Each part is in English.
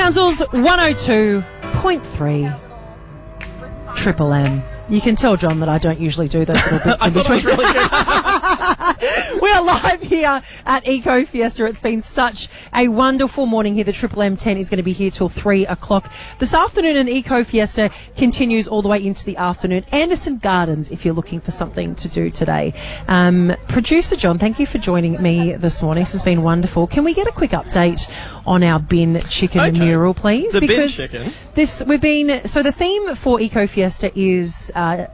Townsville's 102.3 Triple M. You can tell, John, that I don't usually do those little bits in between. Really good. We are live here at Eco Fiesta. It's been such a wonderful morning here. The Triple M tent is going to be here till 3 o'clock this afternoon, and Eco Fiesta continues all the way into the afternoon. Anderson Gardens, if you're looking for something to do today. Producer John, thank you for joining me this morning. This has been wonderful. Can we get a quick update on our bin chicken mural, please? The bin chicken? So the theme for Eco Fiesta is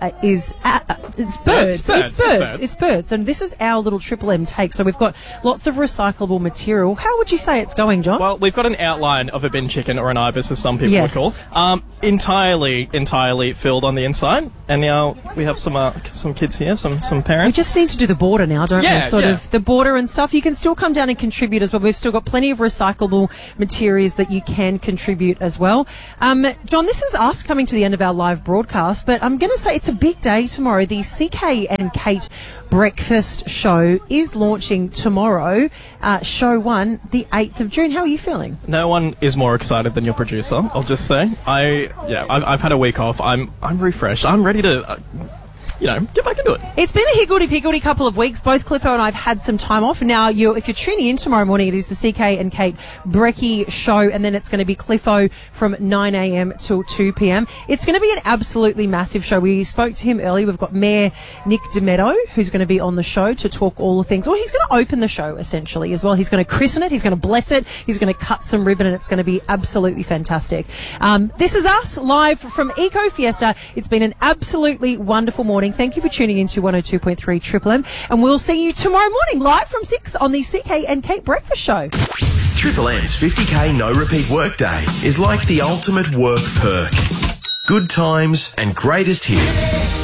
birds. It's birds. And this is our little Triple M take. So we've got lots of recyclable material. How would you say it's going, John? Well, we've got an outline of a bin chicken, or an ibis, as some people would call. Entirely filled on the inside. And now we have some kids here, some parents. We just need to do the border now, don't we? Of the border and stuff. You can still come down and contribute as well. We've still got plenty of recyclable materials that you can contribute as well. John, this is us coming to the end of our live broadcast, but I'm going to say it's a big day tomorrow. The CK and Kate Breakfast Show is launching tomorrow, show 1, the 8th of June. How are you feeling? No one is more excited than your producer, I'll just say. I've had a week off. I'm refreshed. I'm ready to get back into it. It's been a higgledy-piggledy couple of weeks. Both Cliffo and I have had some time off. Now, if you're tuning in tomorrow morning, it is the CK and Kate Brecky Show, and then it's going to be Cliffo from 9 a.m. till 2 p.m. It's going to be an absolutely massive show. We spoke to him earlier. We've got Mayor Nick Demetto, who's going to be on the show to talk all the things. Well, he's going to open the show, essentially, as well. He's going to christen it. He's going to bless it. He's going to cut some ribbon, and it's going to be absolutely fantastic. This is us, live from Eco Fiesta. It's been an absolutely wonderful morning. Thank you for tuning in to 102.3 Triple M, and we'll see you tomorrow morning live from 6 on the CK and Kate Breakfast Show. Triple M's 50k no repeat workday is like the ultimate work perk. Good times and greatest hits.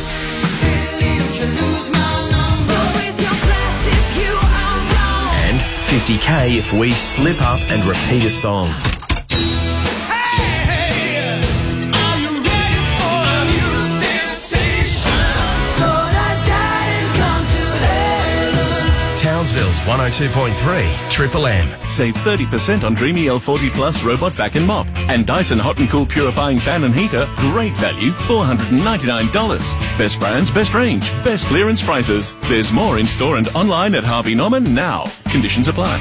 And 50k if we slip up and repeat a song. Townsville's 102.3 Triple M. Save 30% on Dreamy L40 Plus Robot Vacuum Mop and Dyson Hot and Cool Purifying Fan and Heater. Great value, $499. Best brands, best range, best clearance prices. There's more in store and online at Harvey Norman now. Conditions apply.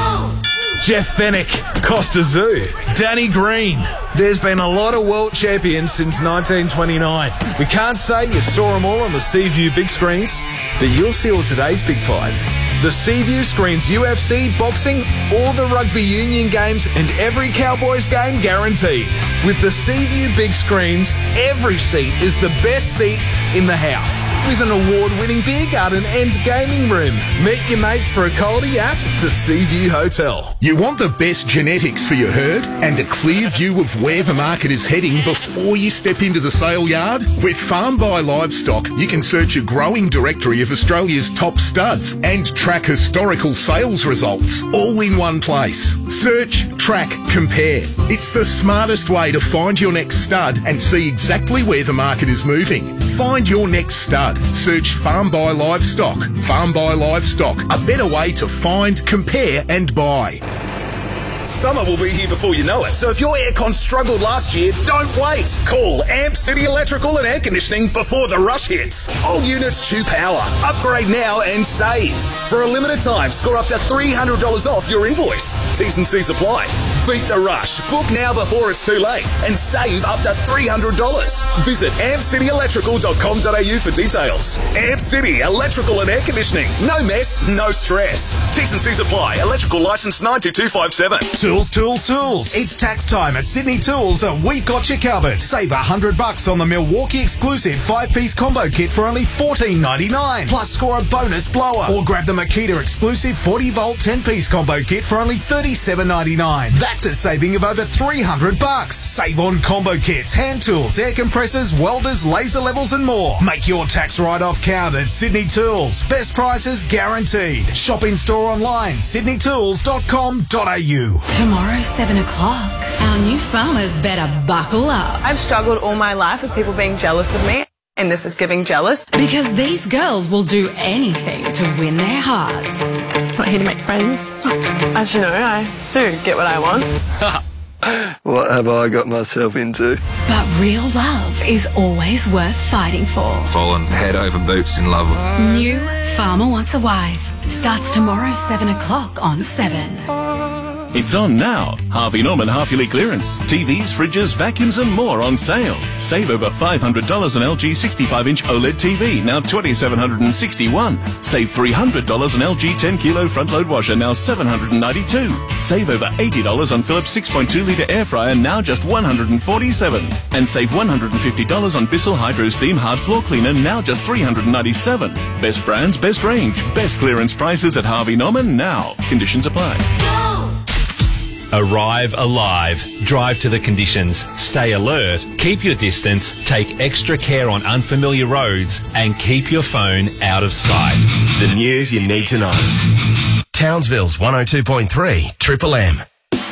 Jeff Fennick, Costa Zoo, Danny Green. There's been a lot of world champions since 1929. We can't say you saw them all on the Seaview big screens, but you'll see all today's big fights. The Seaview screens UFC, boxing, all the rugby union games, and every Cowboys game guaranteed. With the Seaview big screens, every seat is the best seat in the house, with an award-winning beer garden and gaming room. Meet your mates for a coldie at the Seaview Hotel. You want the best genetics for your herd and a clear view of where the market is heading before you step into the sale yard? With Farm by Livestock, you can search a growing directory of Australia's top studs and track historical sales results all in one place. Search, track, compare. It's the smartest way to find your next stud and see exactly where the market is moving. Find your next stud. Search Farm by Livestock. Farm by Livestock, a better way to find, compare and buy. Summer will be here before you know it, so if your aircon struggled last year, don't wait. Call Amp City Electrical and Air Conditioning before the rush hits. Old units chew power. Upgrade now and save. For a limited time, score up to $300 off your invoice. T's and C's apply. Beat the rush. Book now before it's too late and save up to $300. Visit ampcityelectrical.com.au for details. Amp City Electrical and Air Conditioning. No mess, no stress. T's and C's apply. Electrical license 92257. Tools. It's tax time at Sydney Tools, and we've got you covered. Save $100 on the Milwaukee exclusive 5-piece combo kit for only $14.99. Plus score a bonus blower. Or grab the Makita exclusive 40-volt 10-piece combo kit for only $37.99. That's a saving of over $300. Save on combo kits, hand tools, air compressors, welders, laser levels and more. Make your tax write-off count at Sydney Tools. Best prices guaranteed. Shop in store online, sydneytools.com.au. Tomorrow, 7 o'clock, our new farmers better buckle up. I've struggled all my life with people being jealous of me, and this is giving jealous. Because these girls will do anything to win their hearts. Not here to make friends. As you know, I do get what I want. What have I got myself into? But real love is always worth fighting for. Fallen head over boots in love. New Farmer Wants a Wife starts tomorrow 7 o'clock on 7. It's on now. Harvey Norman half-yearly clearance. TVs, fridges, vacuums and more on sale. Save over $500 on LG 65-inch OLED TV, now $2,761. Save $300 on LG 10-kilo front-load washer, now $792. Save over $80 on Philips 6.2-litre air fryer, now just $147. And save $150 on Bissell Hydro Steam hard floor cleaner, now just $397. Best brands, best range, best clearance prices at Harvey Norman now. Conditions apply. Arrive alive. Drive to the conditions. Stay alert. Keep your distance. Take extra care on unfamiliar roads. And keep your phone out of sight. The news you need to know. Townsville's 102.3 Triple M.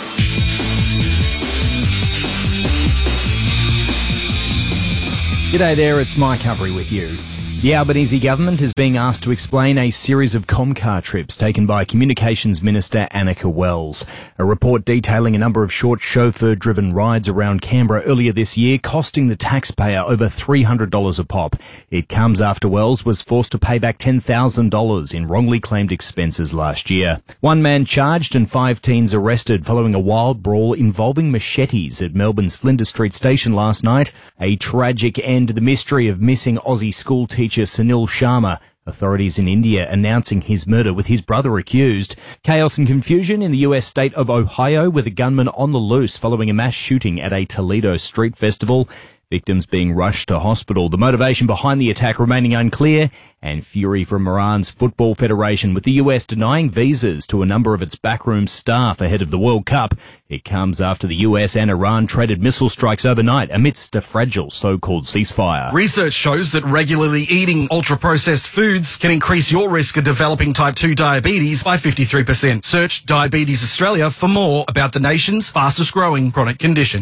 G'day there, it's Mike Humphrey with you. The Albanese government is being asked to explain a series of Comcar trips taken by Communications Minister Annika Wells. A report detailing a number of short chauffeur-driven rides around Canberra earlier this year, costing the taxpayer over $300 a pop. It comes after Wells was forced to pay back $10,000 in wrongly claimed expenses last year. One man charged and 5 teens arrested following a wild brawl involving machetes at Melbourne's Flinders Street station last night. A tragic end to the mystery of missing Aussie school teacher Sunil Sharma. Authorities in India announcing his murder with his brother accused. Chaos and confusion in the US state of Ohio with a gunman on the loose following a mass shooting at a Toledo street festival. Victims being rushed to hospital. The motivation behind the attack remaining unclear, and fury from Iran's Football Federation with the US denying visas to a number of its backroom staff ahead of the World Cup. It comes after the US and Iran traded missile strikes overnight amidst a fragile so-called ceasefire. Research shows that regularly eating ultra-processed foods can increase your risk of developing type 2 diabetes by 53%. Search Diabetes Australia for more about the nation's fastest-growing chronic condition.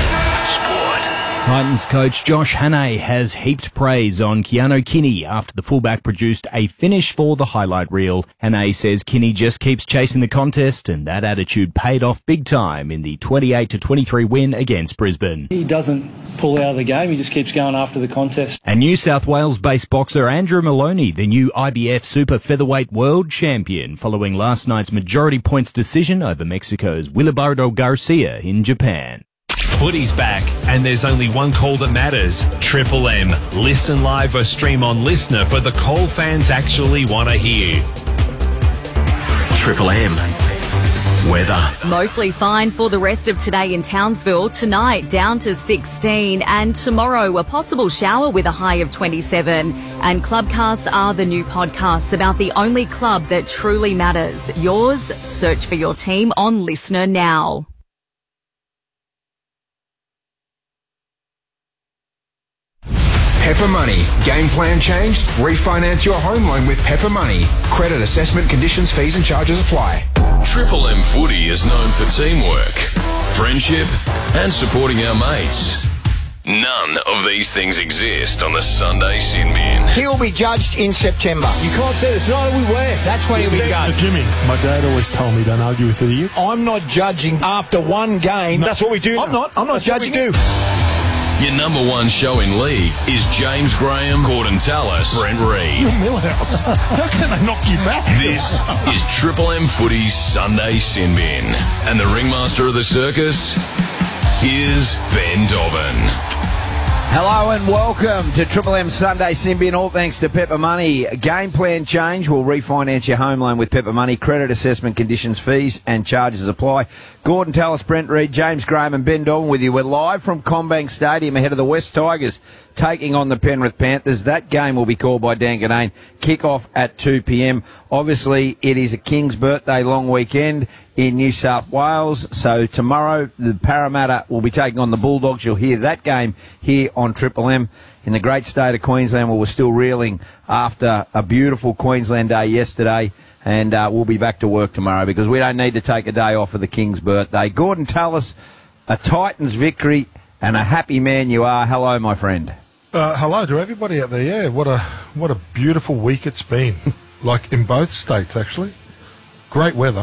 Titans coach Josh Hannay has heaped praise on Keanu Kinney after the fullback produced a finish for the highlight reel. Hannay says Kinney just keeps chasing the contest, and that attitude paid off big time in the 28-23 win against Brisbane. He doesn't pull out of the game, he just keeps going after the contest. And New South Wales-based boxer Andrew Maloney, the new IBF Super Featherweight World Champion, following last night's majority points decision over Mexico's Wilibardo Garcia in Japan. Footy's back, and there's only one call that matters. Triple M. Listen live or stream on Listener for the call fans actually want to hear. Triple M. Weather. Mostly fine for the rest of today in Townsville. Tonight down to 16, and tomorrow a possible shower with a high of 27. And Clubcasts are the new podcasts about the only club that truly matters. Yours. Search for your team on Listener now. Pepper Money. Game plan changed? Refinance your home loan with Pepper Money. Credit assessment conditions, fees and charges apply. Triple M Footy is known for teamwork, friendship and supporting our mates. None of these things exist on the Sunday Sin Bin. He'll be judged in September. You can't say it's not we wear. That's when he'll be judged. Jimmy, my dad always told me don't argue with idiots. I'm not judging after one game. No, that's what we do. I'm not judging you. Your number one show in league is James Graham, Gordon Tallis, Brent Reid. You're Millhouse. How can they knock you back? This is Triple M Footy's Sunday Sin Bin. And the ringmaster of the circus is Ben Dobbin. Hello and welcome to Triple M Sunday Sin Bin, all thanks to Pepper Money. Game plan change will refinance your home loan with Pepper Money. Credit assessment conditions, fees and charges apply. Gordon Tallis, Brent Reid, James Graham and Ben Dobbin with you. We're live from CommBank Stadium ahead of the West Tigers taking on the Penrith Panthers. That game will be called by Dan Ganane. Kick-off at 2 p.m. Obviously, it is a King's birthday long weekend in New South Wales. So tomorrow, the Parramatta will be taking on the Bulldogs. You'll hear that game here on Triple M in the great state of Queensland, where we're still reeling after a beautiful Queensland day yesterday. And we'll be back to work tomorrow because we don't need to take a day off for the King's birthday. Gordon Tallis, a Titans victory and a happy man you are. Hello, my friend. Hello to everybody out there. Yeah, what a beautiful week it's been. Like in both states, actually. Great weather.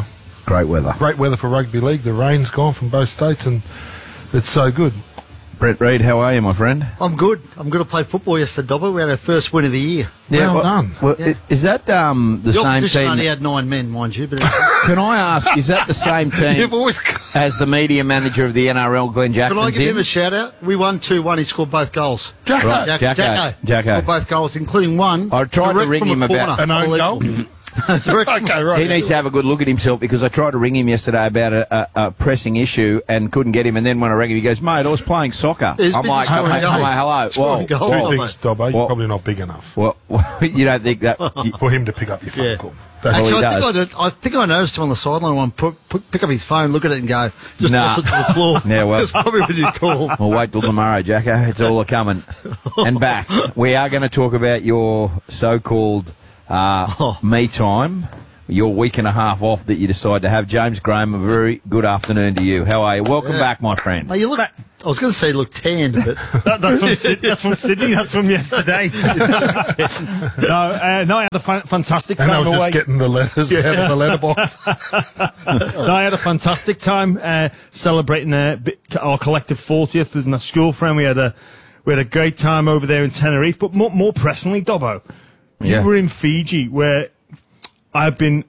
Great weather. Great weather for rugby league. The rain's gone from both states, and it's so good. Brett Reid, how are you, my friend? I'm good. I'm good. I played football yesterday, Dobber. We had our first win of the year. Yeah, well done. Well, Yeah. Is that the same opposition team? only had 9 men, mind you. But Can I ask, is that the same team You've always... as the media manager of the NRL, Glenn Can Jackson's I give him in? a shout out? We won 2-1. He scored both goals. Jacko. Right. Jacko. Scored both goals, including one. I tried to direct ring from him a about corner. An own goal? Unbelievable. Okay, right. He needs to have a good look at himself because I tried to ring him yesterday about a pressing issue and couldn't get him. And then when I rang him, he goes, "Mate, I was playing soccer." He's I'm busy like, scoring "Hey, goals. hello." Scoring goals. Whoa. Two things, Dobbo. You're Well- probably not big enough Well, you don't think that? for him to pick up your phone Yeah. call. That's all he Actually, does. I think I noticed him on the sideline one. Pick up his phone, look at it, and go, just Nah. toss it to the floor. Yeah, well. That's probably when you call. Well, wait till tomorrow, Jacko. It's all a-coming. And back. We are going to talk about your so-called me time, your week and a half off that you decide to have. James Graham, a very good afternoon to you. How are you? Welcome back, my friend. Mate, you look. I was going to say you look tanned, but That's from Sydney. That's from yesterday. No, I had a fantastic And time I was away. just getting the letters out of the letterbox. No, I had a fantastic time celebrating our collective 40th with my school friend. We had a great time over there in Tenerife. But more personally, Dobbo, Yeah. you were in Fiji, where I've been,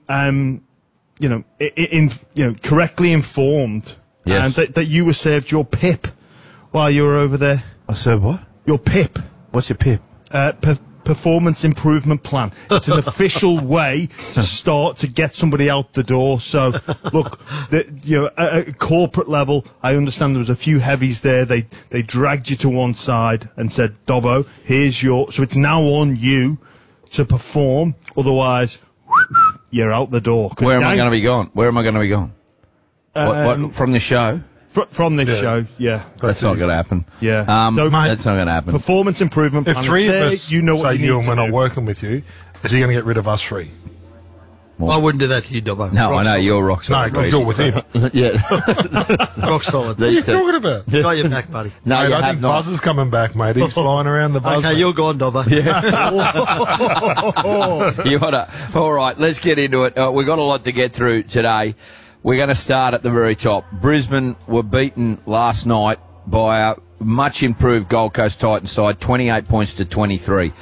correctly informed, Yes. and that you were served your PIP while you were over there. I said what? Your PIP. What's your PIP? Performance improvement plan. It's an official way to start to get somebody out the door. So, look, at a corporate level, I understand there was a few heavies there. They dragged you to one side and said, "Dobbo, here's your." So it's now on you to perform. Otherwise, you're out the door. Where am I going to be gone? Where am I going to be gone? What, from the show? From this show, yeah. That's not going to happen. Yeah. That's not going to happen. Performance improvement If plan. three of There, us you know what say you you need and to we're not do. working with you, is he going to get rid of us three? I wouldn't do that to you, Dobbo. No, Rock I know solid. you're rock solid. No, you're with him. Yeah. Rock solid. What are you talking about? Got your back, buddy. No, Mate, you I have think not. Buzz is coming back, mate. He's flying around the buzz. Okay, mate. you're gone, Dobbo. All right, let's get into it. We've got a lot to get through today. We're going to start at the very top. Brisbane were beaten last night by a much improved Gold Coast Titans side, 28 points to 23.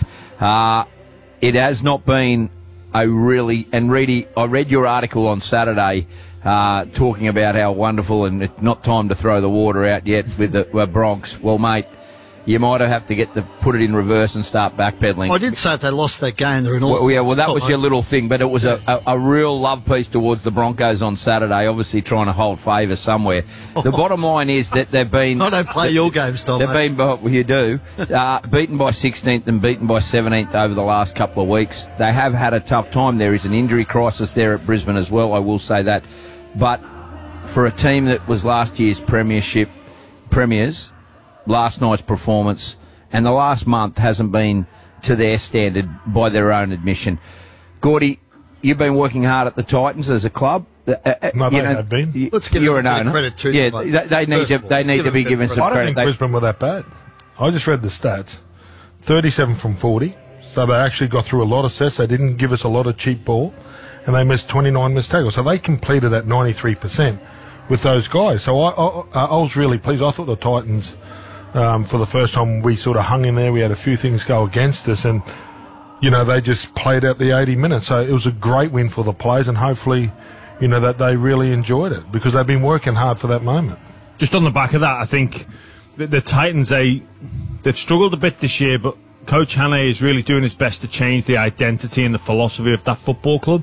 It has not been a really... And Reedy, I read your article on Saturday talking about how wonderful and it's not time to throw the water out yet with the Bronx. Well, mate, you might have to put it in reverse and start backpedaling. I did say if they lost that game, they're in all. Well, that was your little thing, but it was a real love piece towards the Broncos on Saturday, obviously trying to hold favour somewhere. The bottom line is that they've been... I don't play your games, Dobbo. They've been, well, you do, beaten by 16th and beaten by 17th over the last couple of weeks. They have had a tough time. There is an injury crisis there at Brisbane as well, I will say that. But for a team that was last year's premiers, last night's performance and the last month hasn't been to their standard by their own admission. Gordy, you've been working hard at the Titans as a club. No, they have been. Let's give you're them an a bit of owner. credit too, Yeah, Dobbo. they need to be given some I don't credit. think Brisbane were that bad. I just read the stats. 37 from 40. So they actually got through a lot of sets. They didn't give us a lot of cheap ball. And they missed 29 missed tackles. So they completed at 93% with those guys. So I was really pleased. I thought the Titans... for the first time, we sort of hung in there. We had a few things go against us, and they just played out the 80 minutes. So it was a great win for the players, and hopefully, that they really enjoyed it because they've been working hard for that moment. Just on the back of that, I think the Titans, they've struggled a bit this year, but Coach Hannah is really doing his best to change the identity and the philosophy of that football club.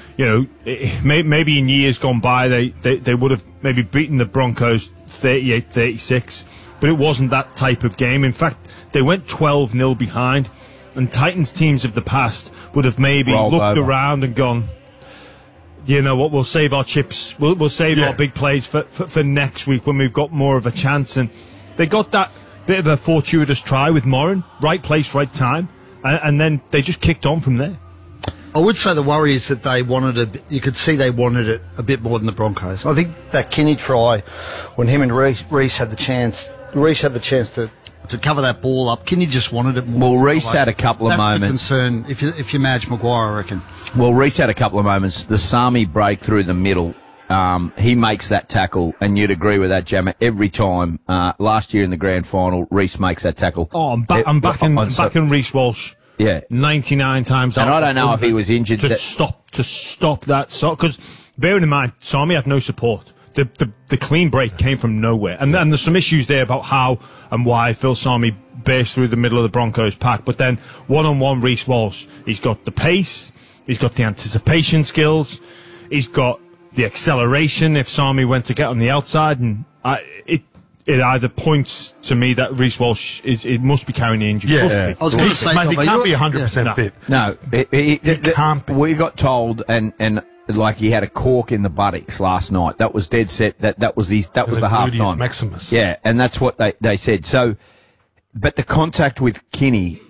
Maybe in years gone by, they would have maybe beaten the Broncos 38-36. But it wasn't that type of game. In fact, they went 12-0 behind, and Titans teams of the past would have maybe looked around and gone, you know what, we'll save our chips. We'll save our big plays for next week when we've got more of a chance. And they got that bit of a fortuitous try with Moran, right place, right time, and then they just kicked on from there. I would say the worry is that they wanted it. You could see they wanted it a bit more than the Broncos. I think that Kenny try, when him and Reece had the chance. Reece had the chance to cover that ball up. Kenny just wanted it more. Well, Reece had a couple of moments. That's the concern if you're Madge Maguire, I reckon. Well, Reece had a couple of moments. The Sami break through the middle he makes that tackle, and you'd agree with that, Jammer, every time. Last year in the grand final, Reece makes that tackle. Oh, I'm backing Reece Walsh. Yeah, 99 times out. And I don't know if he was injured to stop that. Because bearing in mind, Sami had no support. The clean break came from nowhere, and there's some issues there about how and why Phil Sami burst through the middle of the Broncos pack. But then one-on-one Reece Walsh, he's got the pace, he's got the anticipation skills, he's got the acceleration if Sami went to get on the outside, and it either points to me that Reece Walsh it must be carrying the injury. Yeah, I was going to say, he can't be 100% fit. No, it can't be. We got told, and like he had a cork in the buttocks last night. That was dead set. That was the half time. Maximus. Yeah, and that's what they said. So, but the contact with Kinney,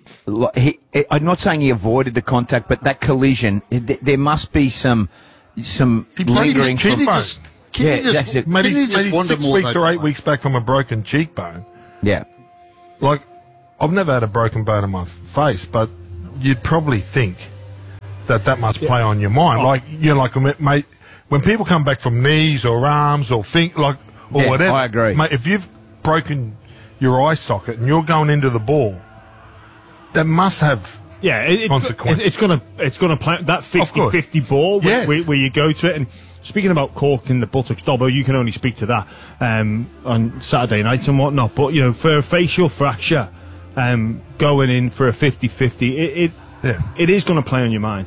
I'm not saying he avoided the contact, but that collision, there must be some lingering. Mate, he's 6 weeks or 8 weeks back from a broken cheekbone. Yeah. Like, I've never had a broken bone in my face, but you'd probably think that must play on your mind. Like, mate, when people come back from knees or arms or whatever. I agree. Mate, if you've broken your eye socket and you're going into the ball, that must have consequences. It's gonna play that 50-50 ball where you go to it. And speaking about cork in the buttocks, Dobbo, you can only speak to that on Saturday nights and whatnot. But for a facial fracture, going in for a 50-50, it is going to play on your mind.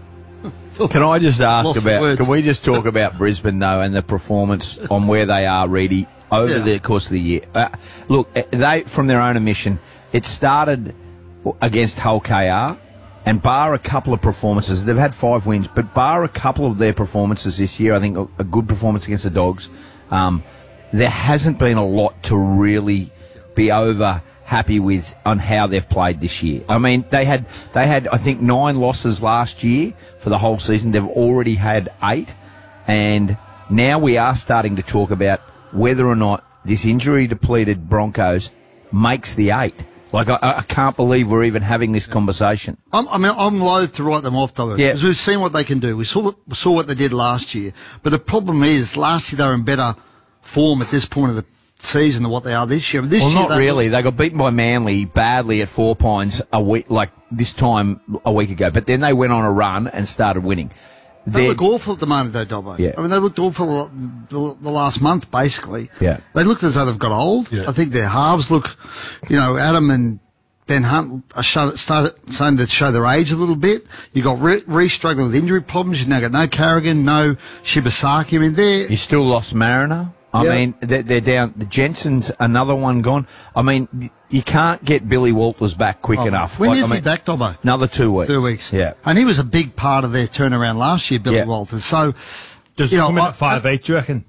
Can I just ask can we just talk about Brisbane, though, and the performance on where they are, Reedy, over the course of the year? Look, they, from their own admission, it started against Hull KR, and bar a couple of performances, they've had 5 wins, but bar a couple of their performances this year, I think a good performance against the Dogs, there hasn't been a lot to really be over happy with on how they've played this year. I mean, they had I think 9 losses last year for the whole season. They've already had 8, and now we are starting to talk about whether or not this injury depleted Broncos makes the 8. Like, I can't believe we're even having this conversation. I'm loath to write them off, though, because we've seen what they can do. We saw what they did last year, but the problem is last year they were in better form at this point of the season than what they are this year. Not really. They got beaten by Manly badly at 4 Pines a week, like this time a week ago. But then they went on a run and started winning. They look awful at the moment, though, Dobbo. Yeah. I mean, they looked awful the last month, basically. Yeah. They looked as though they've got old. Yeah. I think their halves look, Adam and Ben Hunt are starting to show their age a little bit. You got Reece struggling with injury problems. You've now got no Carrigan, no Shibasaki. I mean, you still lost Mariner. I mean, they're down. The Jensen's another one gone. I mean, you can't get Billy Walters back quick enough. When is he back, Dobbo? Another 2 weeks. 2 weeks. Yeah. And he was a big part of their turnaround last year, Billy Walters. So, does he come in at 5'8", do you reckon?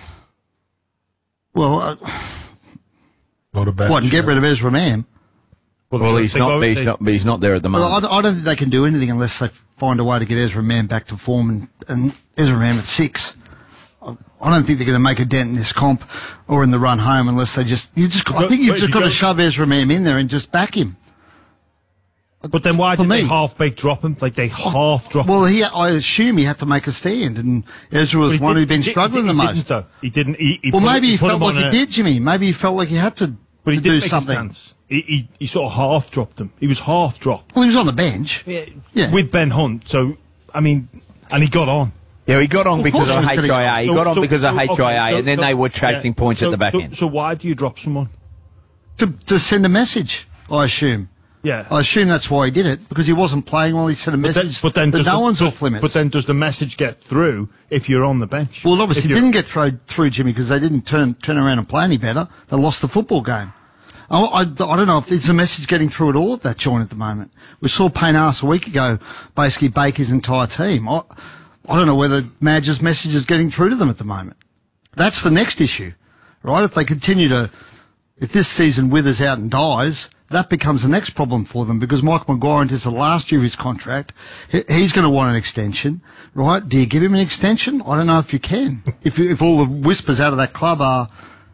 Well, not a bad and get rid of Ezra Mam? Well, he's not there at the moment. Well, I don't think they can do anything unless they find a way to get Ezra Mam back to form and Ezra Mam at 6. I don't think they're going to make a dent in this comp or in the run home unless I think you've just got to shove Ezra Mam in there and just back him. But then why did they half-baked drop him? Like, they half-dropped him? Well, I assume he had to make a stand, and Ezra was one who'd been struggling the most. Didn't, though. He didn't. Maybe he felt like he did, Jimmy. Maybe he felt like he had to do something. He sort of half-dropped him. He was half-dropped. Well, he was on the bench. Yeah. With Ben Hunt. So, I mean, and he got on. Yeah, he got on because of HIA. He got on because of HIA, and then they were chasing points at the back end. So why do you drop someone? To send a message, I assume. Yeah. I assume that's why he did it, because he wasn't playing while he sent a message that no one's off limits. But then does the message get through if you're on the bench? Well, obviously it didn't get through, Jimmy, because they didn't turn around and play any better. They lost the football game. I don't know if it's a message getting through at all at that joint at the moment. We saw Payne Haas a week ago basically bake his entire team. I don't know whether Madge's message is getting through to them at the moment. That's the next issue, right? If they continue if this season withers out and dies, that becomes the next problem for them, because Mike Maguire into the last year of his contract, he's going to want an extension, right? Do you give him an extension? I don't know if you can. if all the whispers out of that club are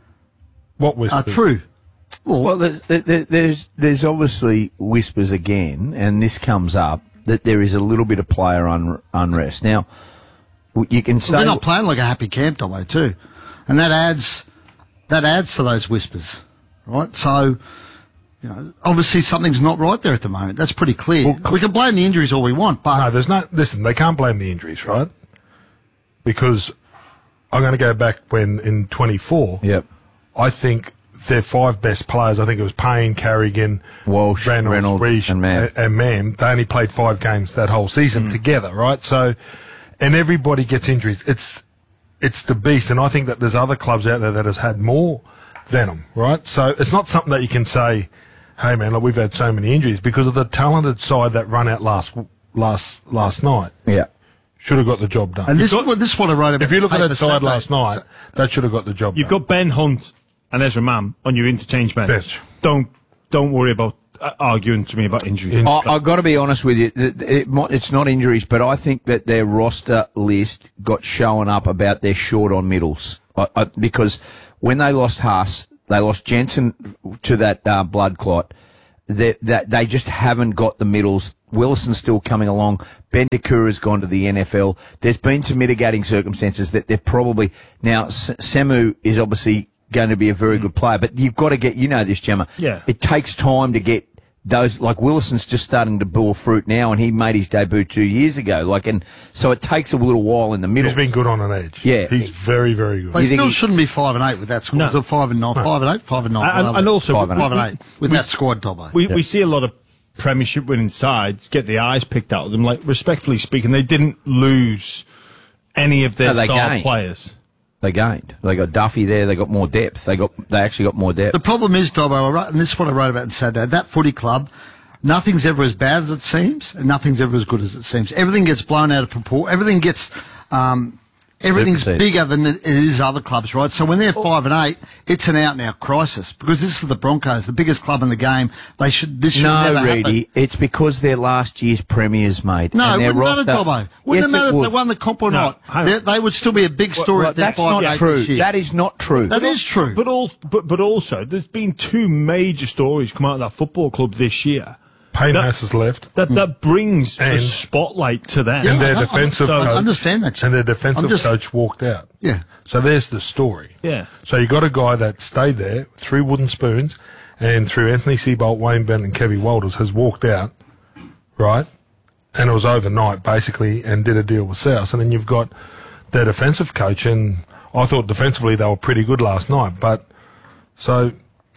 true. Well, there's obviously whispers again, and this comes up, that there is a little bit of player unrest. Now, You can say they're not playing like a happy camp, Dobbo, too, and that adds to those whispers, right? So, obviously something's not right there at the moment. That's pretty clear. Well, we can blame the injuries all we want, but no, there's no. Listen, they can't blame the injuries, right? Because I'm going to go back when in 24. Yep. I think their 5 best players. I think it was Payne, Carrigan, Walsh, Reynolds, Reach, and Mam. They only played 5 games that whole season together, right? So, and everybody gets injuries. It's the beast, and I think that there's other clubs out there that has had more than them, right? So it's not something that you can say, hey man, look, we've had so many injuries, because of the talented side that run out last night. Yeah. Should have got the job done. And this is what I wrote about. If you look at that side last night, that should have got the job done. You've got Ben Hunt and Ezra Mam on your interchange bench. Don't worry about arguing to me about injuries. I've got to be honest with you. It's not injuries, but I think that their roster list got shown up about they're short on middles. Because when they lost Haas, they lost Jensen to that blood clot. They just haven't got the middles. Willison's still coming along. Bendikura's gone to the NFL. There's been some mitigating circumstances that they're probably... Now, Semu is obviously going to be a very good player, but you've got to get... You know this, Gemma. Yeah. It takes time to get those... Like, Willison's just starting to bore fruit now, and he made his debut 2 years ago. And so it takes a little while in the middle. He's been good on an edge. Yeah. He's very, very good. They still shouldn't be 5 and 8 with that squad. No. Is it 5 and 9? 5 and 8? 5 and 9. And also... 5 and 8 with that squad, Dobbo. We see a lot of Premiership winning sides get the eyes picked out of them. Like, respectfully speaking, they didn't lose any of their star players. They gained. They got Duffy there. They got more depth. They actually got more depth. The problem is, Dobbo, and this is what I wrote about on Saturday, that footy club, nothing's ever as bad as it seems, and nothing's ever as good as it seems. Everything gets blown out of proportion. Everything gets... everything's bigger than it is other clubs, right? So when they're 5 and 8, it's an out-and-out crisis, because this is the Broncos, the biggest club in the game. This should never happen. Reedy, it's because they're last year's premiers, mate. No, and it wouldn't matter, Dobbo. Wouldn't it matter if they won the comp or not. They would still be a big story if they're 5 and 8 true. this year. That is not true. That is true. But also, there's been 2 major stories come out of that football club this year. Payne has left. That brings a spotlight to them. And their defensive coach. I understand that. And their defensive coach walked out. Yeah. So there's the story. Yeah. So you got a guy that stayed there through wooden spoons, and through Anthony Seabolt, Wayne Bennett, and Kevin Walters has walked out, right? And it was overnight, basically, and did a deal with South. And then you've got their defensive coach, and I thought defensively they were pretty good last night. But so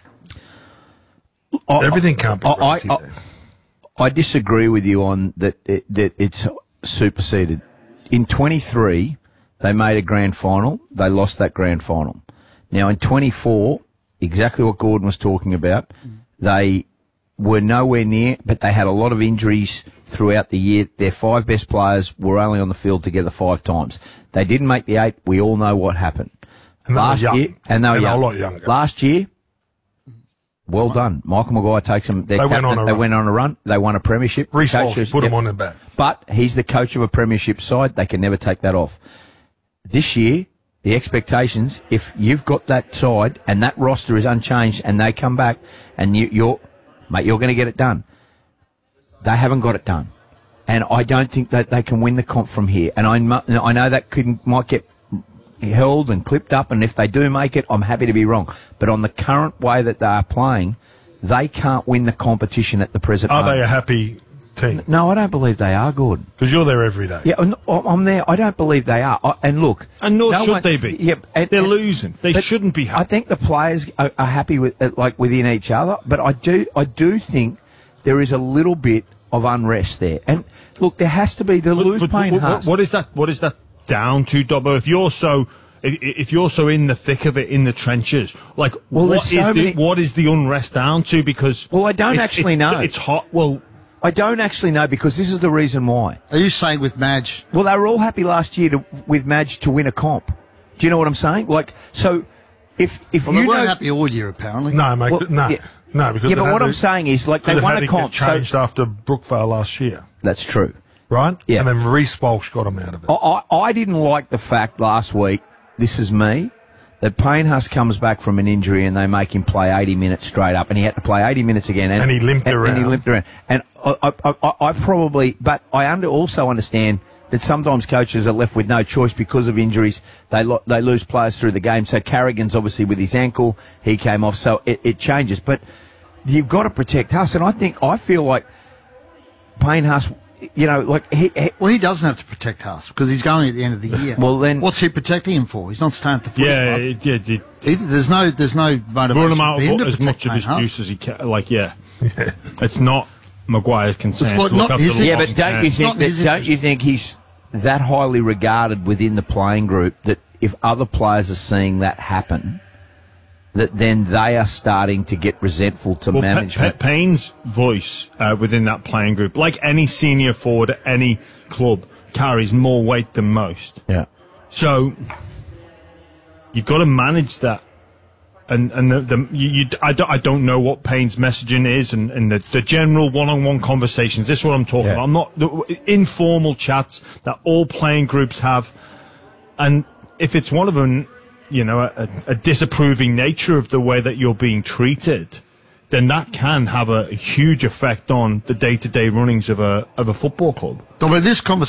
everything can't be rosy there. I disagree with you on that it's superseded. In 23, they made a grand final. They lost that grand final. Now, in 24, exactly what Gordon was talking about, they were nowhere near, but they had a lot of injuries throughout the year. Their 5 best players were only on the field together 5 times. They didn't make the 8. We all know what happened. And last year, and they were a lot younger. Last year, well done. Michael Maguire takes them. They went on a run. They won a premiership. Reece Walsh put them on their back. But he's the coach of a premiership side. They can never take that off. This year, the expectations, if you've got that side and that roster is unchanged and they come back and you're going to get it done. They haven't got it done. And I don't think that they can win the comp from here. And I know that might get held and clipped up, and if they do make it, I'm happy to be wrong. But on the current way that they are playing, they can't win the competition at the present moment. Are they a happy team? No, I don't believe they are, Gordon. Because you're there every day. Yeah, I'm there. I don't believe they are. And look... And nor should they be. Yeah, they're losing. They shouldn't be happy. I think the players are happy with within each other, but I do think there is a little bit of unrest there. And look, there has to be the lose Payne Haas. What is that down to, Dobbo? If you're so in the thick of it, in the trenches, what is the unrest down to? Because I don't actually know. It's hot. Well, I don't actually know, because this is the reason why. Are you saying with Madge? Well, they were all happy last year with Madge to win a comp. Do you know what I'm saying? So if they weren't happy all year, apparently. No, mate. No, because but what I'm saying is, they won a comp. Changed after Brookvale last year. That's true. Right? Yeah. And then Reece Walsh got him out of it. I didn't like the fact last week, this is me, that Payne Haas comes back from an injury and they make him play 80 minutes straight up, and he had to play 80 minutes again. And he limped around. And I probably, but I also understand that sometimes coaches are left with no choice because of injuries. They lose players through the game. So Carrigan's obviously with his ankle, he came off. So it changes, but you've got to protect Huss, and I feel like Payne Huss. You know, like he doesn't have to protect Huss because he's going at the end of the year. Well, then what's he protecting him for? He's not staying at the footy club. There's no motivation. Run him out for him to as much protect of his Payne juice as he can. Like, it's not Maguire's concern. It's to look after the yeah, lost but don't you think he's that highly regarded within the playing group that if other players are seeing that happen, that then they are starting to get resentful to management? Payne's voice within that playing group, like any senior forward at any club, carries more weight than most. Yeah. So you've got to manage that, and I don't know what Payne's messaging is, and the general one-on-one conversations. This is what I'm talking about. I'm not the informal chats that all playing groups have, and if it's one of them, you know, a disapproving nature of the way that you're being treated, then that can have a huge effect on the day-to-day runnings of a football club. But this conversation